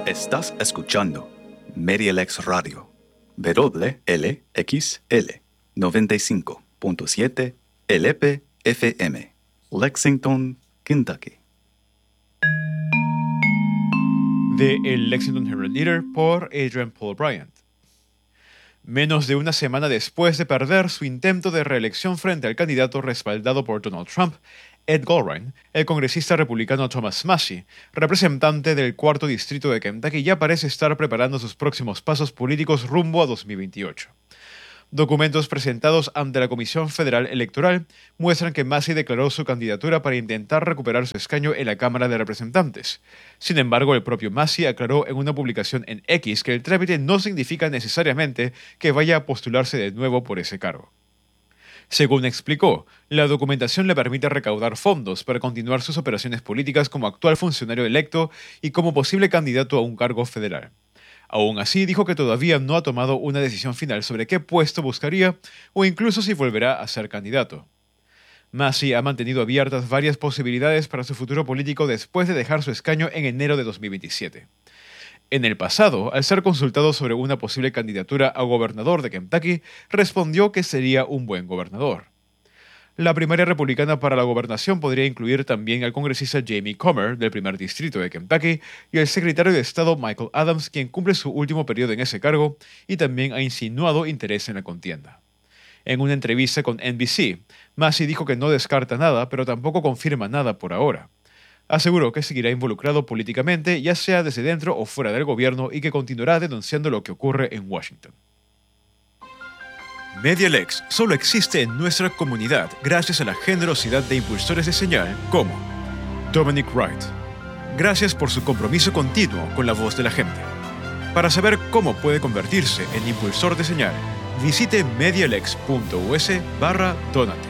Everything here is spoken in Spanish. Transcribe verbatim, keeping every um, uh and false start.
Estás escuchando MediaLex Radio, W L X L noventa y cinco punto siete L P F M, Lexington, Kentucky. De el Lexington Herald Leader por Adrian Paul Bryant. Menos de una semana después de perder su intento de reelección frente al candidato respaldado por Donald Trump, Ed Goldrein, el congresista republicano Thomas Massie, representante del cuarto distrito de Kentucky, ya parece estar preparando sus próximos pasos políticos rumbo a dos mil veintiocho. Documentos presentados ante la Comisión Federal Electoral muestran que Massie declaró su candidatura para intentar recuperar su escaño en la Cámara de Representantes. Sin embargo, el propio Massie aclaró en una publicación en X que el trámite no significa necesariamente que vaya a postularse de nuevo por ese cargo. Según explicó, la documentación le permite recaudar fondos para continuar sus operaciones políticas como actual funcionario electo y como posible candidato a un cargo federal. Aún así, dijo que todavía no ha tomado una decisión final sobre qué puesto buscaría o incluso si volverá a ser candidato. Massie ha mantenido abiertas varias posibilidades para su futuro político después de dejar su escaño en enero de dos mil veintisiete. En el pasado, al ser consultado sobre una posible candidatura a gobernador de Kentucky, respondió que sería un buen gobernador. La primaria republicana para la gobernación podría incluir también al congresista Jamie Comer, del primer distrito de Kentucky, y al secretario de Estado Michael Adams, quien cumple su último periodo en ese cargo, y también ha insinuado interés en la contienda. En una entrevista con N B C, Massie dijo que no descarta nada, pero tampoco confirma nada por ahora. Aseguró que seguirá involucrado políticamente, ya sea desde dentro o fuera del gobierno, y que continuará denunciando lo que ocurre en Washington. MediaLex solo existe en nuestra comunidad gracias a la generosidad de impulsores de señal como Dominic Wright. Gracias por su compromiso continuo con la voz de la gente. Para saber cómo puede convertirse en impulsor de señal, visite medialex punto u s barra donate.